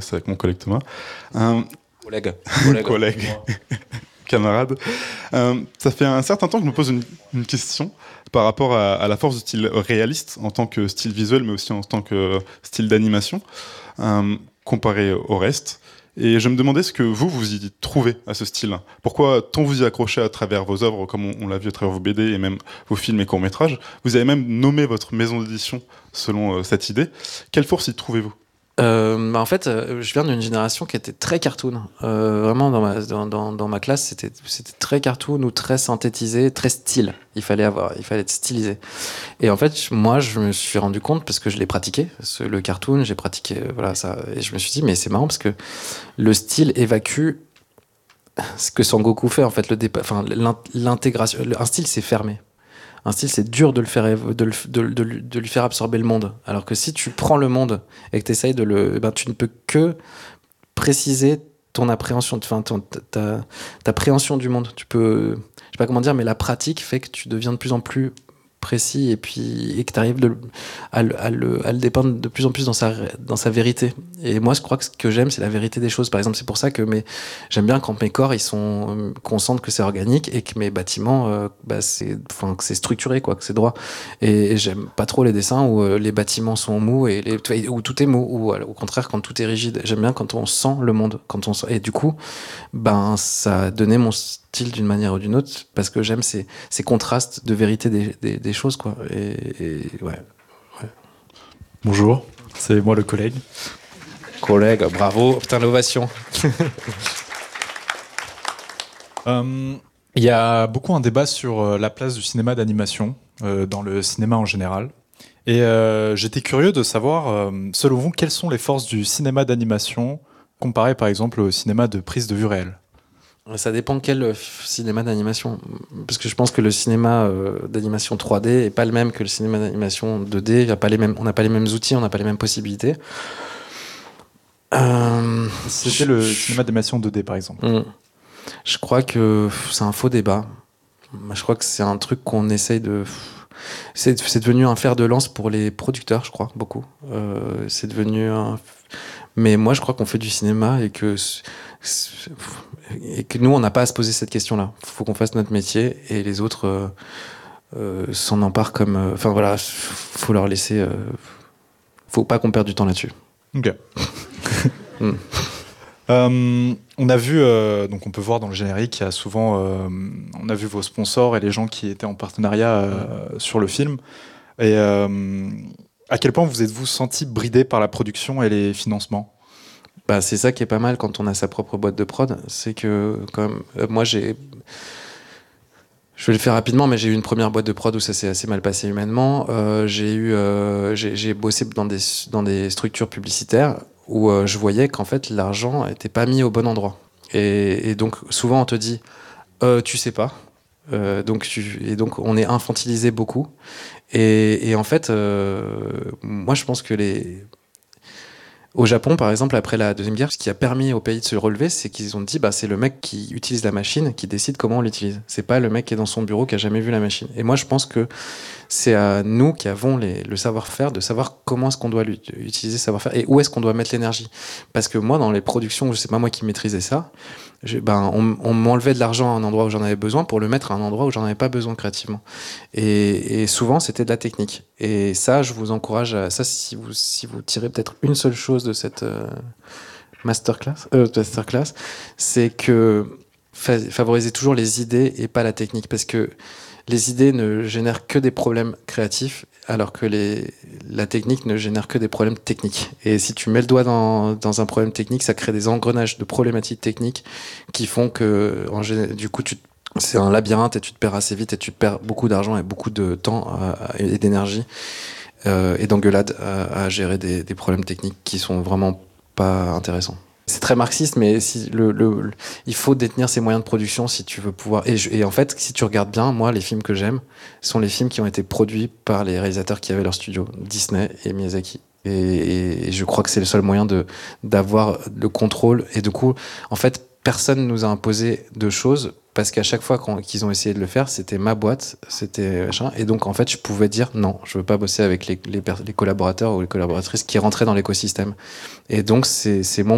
c'est avec mon collègue Thomas. Euh, Collègue. collègue, camarade. Ça fait un certain temps que je me pose une question par rapport à la force du style réaliste en tant que style visuel, mais aussi en tant que style d'animation, comparé au reste. Et je me demandais ce que vous y trouvez à ce style. Pourquoi tant vous y accrochez à travers vos œuvres, comme on l'a vu à travers vos BD et même vos films et courts-métrages. Vous avez même nommé votre maison d'édition selon cette idée. Quelle force y trouvez-vous? En fait, je viens d'une génération qui était très cartoon. Vraiment, dans ma classe, c'était très cartoon ou très synthétisé, très style. Il fallait être stylisé. Et en fait, moi, je me suis rendu compte parce que je l'ai pratiqué, le cartoon, j'ai pratiqué, voilà ça. Et je me suis dit, mais c'est marrant parce que le style évacue ce que Sangoku fait en fait, l'intégration. Un style, c'est fermé. Un style, c'est dur de le faire, de lui faire absorber le monde. Alors que si tu prends le monde et que tu essayes tu ne peux que préciser ton appréhension, ta préhension du monde. Tu peux, je sais pas comment dire, mais la pratique fait que tu deviens de plus en plus précis et que tu arrives à le dépeindre de plus en plus dans sa vérité. Et moi, je crois que ce que j'aime, c'est la vérité des choses. Par exemple, c'est pour ça que j'aime bien quand mes corps, qu'on sente que c'est organique et que mes bâtiments, que c'est structuré, quoi, que c'est droit. Et j'aime pas trop les dessins où les bâtiments sont mous où tout est mou, ou au contraire quand tout est rigide. J'aime bien quand on sent le monde, et du coup, ça a donné mon style d'une manière ou d'une autre, parce que j'aime ces contrastes de vérité des choses, quoi. Et ouais. Bonjour, c'est moi le collègue. Collègue, bravo, putain, l'ovation. Il y a beaucoup un débat sur la place du cinéma d'animation dans le cinéma en général. Et j'étais curieux de savoir, selon vous, quelles sont les forces du cinéma d'animation comparé par exemple au cinéma de prise de vue réelle? Ça dépend de quel cinéma d'animation. Parce que je pense que le cinéma d'animation 3D est pas le même que le cinéma d'animation 2D. On n'a pas les mêmes outils, on n'a pas les mêmes possibilités. C'était le cinéma d'animation 2D par exemple. Je crois que c'est un faux débat. Je crois que c'est un truc qu'on essaye de... C'est devenu un fer de lance pour les producteurs, je crois, beaucoup. C'est devenu un... Mais moi, je crois qu'on fait du cinéma et que nous, on n'a pas à se poser cette question-là. Il faut qu'on fasse notre métier et les autres s'en emparent comme... Enfin voilà, faut leur laisser... faut pas qu'on perde du temps là-dessus. Ok. On a vu, donc on peut voir dans le générique, il y a souvent, on a vu vos sponsors et les gens qui étaient en partenariat sur le film. Et à quel point vous êtes-vous senti bridé par la production et les financements? C'est ça qui est pas mal quand on a sa propre boîte de prod. C'est que, comme moi, je vais le faire rapidement, mais j'ai eu une première boîte de prod où ça s'est assez mal passé humainement. J'ai bossé dans des structures publicitaires où je voyais qu'en fait l'argent n'était pas mis au bon endroit. Et donc souvent on te dit tu sais pas. Donc on est infantilisé beaucoup. Et en fait, moi je pense que au Japon, par exemple, après la Deuxième Guerre, ce qui a permis au pays de se relever, c'est qu'ils ont dit c'est le mec qui utilise la machine qui décide comment on l'utilise. C'est pas le mec qui est dans son bureau qui a jamais vu la machine. Et moi, je pense que c'est à nous qui avons le savoir-faire de savoir comment est-ce qu'on doit utiliser ce savoir-faire et où est-ce qu'on doit mettre l'énergie. Parce que moi, dans les productions, c'est pas moi qui maîtrisais ça, on m'enlevait de l'argent à un endroit où j'en avais besoin pour le mettre à un endroit où j'en avais pas besoin créativement. Et souvent, c'était de la technique. Et ça, je vous encourage à ça, si vous tirez peut-être une seule chose de cette masterclass, c'est que favorisez toujours les idées et pas la technique. Parce que les idées ne génèrent que des problèmes créatifs, alors que la technique ne génère que des problèmes techniques. Et si tu mets le doigt dans un problème technique, ça crée des engrenages de problématiques techniques qui font que, du coup, c'est un labyrinthe et tu te perds assez vite et tu perds beaucoup d'argent et beaucoup de temps et d'énergie et d'engueulade à gérer des problèmes techniques qui sont vraiment pas intéressants. C'est très marxiste, mais il faut détenir ses moyens de production si tu veux pouvoir. Et en fait, si tu regardes bien, moi, les films que j'aime sont les films qui ont été produits par les réalisateurs qui avaient leur studio, Disney et Miyazaki. Et je crois que c'est le seul moyen d'avoir le contrôle. Et du coup, en fait, personne nous a imposé de choses parce qu'à chaque fois qu'ils ont essayé de le faire, c'était ma boîte, c'était machin. Et donc, en fait, je pouvais dire non, je veux pas bosser avec les collaborateurs ou les collaboratrices qui rentraient dans l'écosystème. Et donc, c'est mon